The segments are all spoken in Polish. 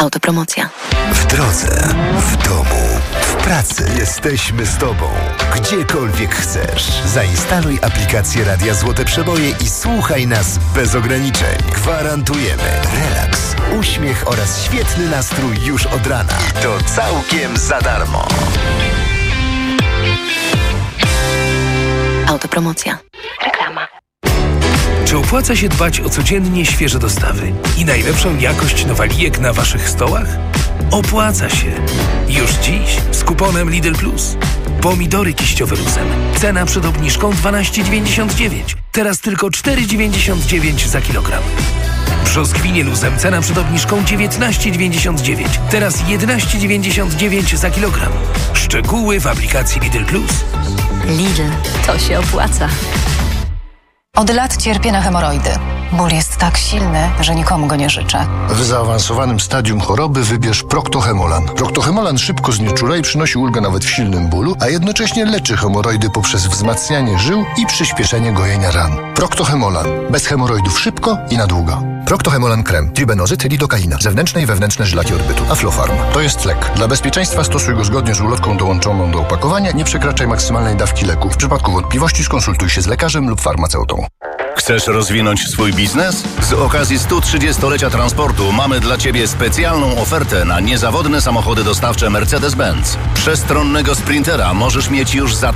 Autopromocja. W drodze, w domu, w pracy. Jesteśmy z Tobą. Gdziekolwiek chcesz. Zainstaluj aplikację Radia Złote Przeboje i słuchaj nas bez ograniczeń. Gwarantujemy relaks, uśmiech oraz świetny nastrój już od rana. I to całkiem za darmo. Autopromocja. Reklama. Czy opłaca się dbać o codziennie świeże dostawy i najlepszą jakość nowalijek na Waszych stołach? Opłaca się. Już dziś z kuponem Lidl Plus. Pomidory kiściowe luzem. Cena przed obniżką 12,99. Teraz tylko 4,99 za kilogram. Brzoskwinie luzem. Cena przed obniżką 19,99. Teraz 11,99 za kilogram. Szczegóły w aplikacji Lidl Plus. Lidl. To się opłaca. Od lat cierpię na hemoroidy. Ból jest tak silny, że nikomu go nie życzę. W zaawansowanym stadium choroby wybierz Procto-Hemolan. Procto-Hemolan szybko znieczula i przynosi ulgę nawet w silnym bólu, a jednocześnie leczy hemoroidy poprzez wzmacnianie żył i przyspieszenie gojenia ran. Procto-Hemolan. Bez hemoroidów szybko i na długo. Procto-Hemolan krem, tribenozyt, lidokaina, zewnętrzne i wewnętrzne żylaki odbytu, Aflofarm. To jest lek. Dla bezpieczeństwa stosuj go zgodnie z ulotką dołączoną do opakowania. Nie przekraczaj maksymalnej dawki leku. W przypadku wątpliwości skonsultuj się z lekarzem lub farmaceutą. Chcesz rozwinąć swój biznes? Z okazji 130-lecia transportu mamy dla Ciebie specjalną ofertę na niezawodne samochody dostawcze Mercedes-Benz. Przestronnego Sprintera możesz mieć już za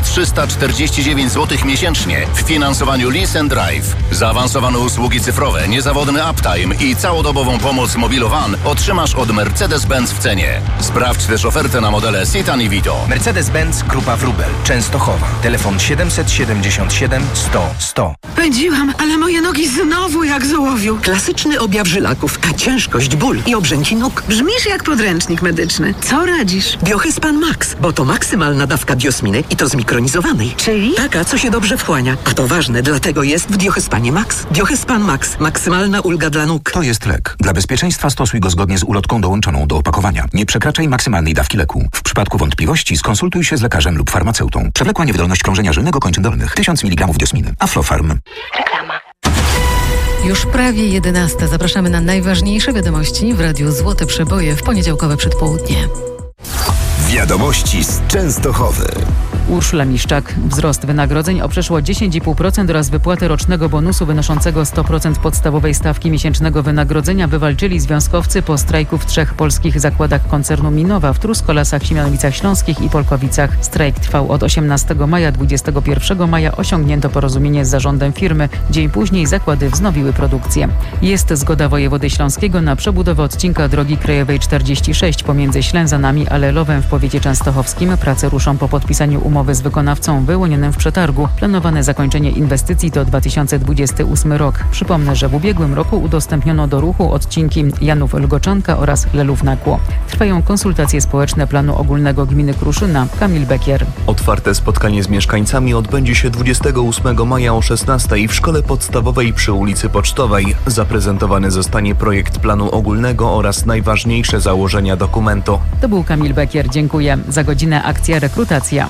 1349 zł miesięcznie w finansowaniu Lease and Drive. Zaawansowane usługi cyfrowe, niezawodny uptime i całodobową pomoc Mobilowan otrzymasz od Mercedes-Benz w cenie. Sprawdź też ofertę na modele Citan i Vito. Mercedes-Benz Grupa Wróbel, Częstochowa. Telefon 777 100 100. Pędziłam, ale moje nogi znowu jak z ołowiu. Klasyczny objaw żylaków, a ciężkość, ból i obrzęci nóg. Brzmisz jak podręcznik medyczny. Co radzisz? Biohyspan Max, bo to maksymalna dawka diosminy i to zmikronizowanej. Czyli? Taka, co się dobrze wchłania. A to ważne, dlatego jest w Biohyspanie Max. Biohyspan Max. Maksymalna ulga dla nóg. To jest lek. Dla bezpieczeństwa stosuj go zgodnie z ulotką dołączoną do opakowania. Nie przekraczaj maksymalnej dawki leku. W przypadku wątpliwości skonsultuj się z lekarzem lub farmaceutą. Przewlekła niewydolność krążenia żylnego kończyn dolnych. 1000 mg diosminy. Aflofarm. Reklama. Już prawie 11. Zapraszamy na najważniejsze wiadomości w Radiu Złote Przeboje w poniedziałkowe przedpołudnie. Wiadomości z Częstochowy. Urszula Miszczak. Wzrost wynagrodzeń o przeszło 10,5% oraz wypłatę rocznego bonusu wynoszącego 100% podstawowej stawki miesięcznego wynagrodzenia wywalczyli związkowcy po strajku w 3 polskich zakładach koncernu Minowa w Truskolasach, Siemianowicach Śląskich i Polkowicach. Strajk trwał od 18 maja. 21 maja osiągnięto porozumienie z zarządem firmy. Dzień później zakłady wznowiły produkcję. Jest zgoda wojewody śląskiego na przebudowę odcinka drogi krajowej 46 pomiędzy Ślęzanami a Lelowem w powiecie częstochowskim. Prace ruszą po podpisaniu umowy z wykonawcą wyłonionym w przetargu. Planowane zakończenie inwestycji to 2028 rok. Przypomnę, że w ubiegłym roku udostępniono do ruchu odcinki Janów-Lgoczanka oraz Lelów-Nakło. Trwają konsultacje społeczne planu ogólnego gminy Kruszyna. Kamil Bekier. Otwarte spotkanie z mieszkańcami odbędzie się 28 maja o 16 w Szkole Podstawowej przy ulicy Pocztowej. Zaprezentowany zostanie projekt planu ogólnego oraz najważniejsze założenia dokumentu. To był Kamil Bekier. Dziękuję. Za godzinę akcja rekrutacja.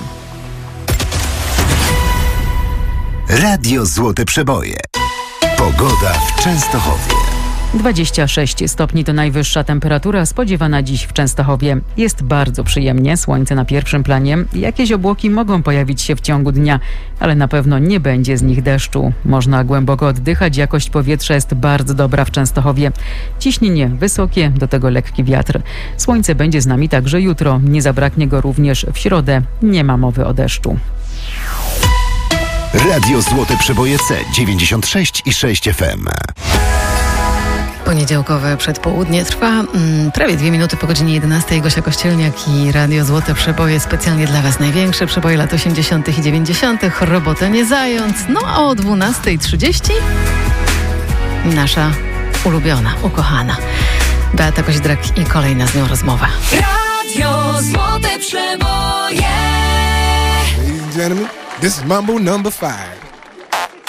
Radio Złote Przeboje. Pogoda w Częstochowie. 26 stopni to najwyższa temperatura spodziewana dziś w Częstochowie. Jest bardzo przyjemnie, słońce na pierwszym planie. Jakieś obłoki mogą pojawić się w ciągu dnia, ale na pewno nie będzie z nich deszczu. Można głęboko oddychać, jakość powietrza jest bardzo dobra w Częstochowie. Ciśnienie wysokie, do tego lekki wiatr. Słońce będzie z nami także jutro. Nie zabraknie go również w środę. Nie ma mowy o deszczu. Radio Złote Przeboje C 96,6 FM. Poniedziałkowe przedpołudnie trwa prawie 2 minuty po godzinie 11. Gosia Kościelniak i Radio Złote Przeboje specjalnie dla Was. Największe przeboje lat 80. i 90. Robotę nie zając. No a o 12:30 nasza ulubiona, ukochana Beata Koźdrak i kolejna z nią rozmowa. Radio Złote Przeboje. Ladies and gentlemen, this is Mambo number 5.